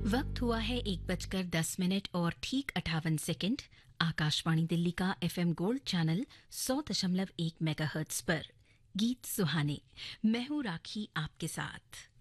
वक्त हुआ है 1:10 और ठीक 58 सेकंड। आकाशवाणी दिल्ली का एफएम गोल्ड चैनल 100.1 मेगाहर्ट्ज पर गीत सुहाने। मैं हूं राखी आपके साथ।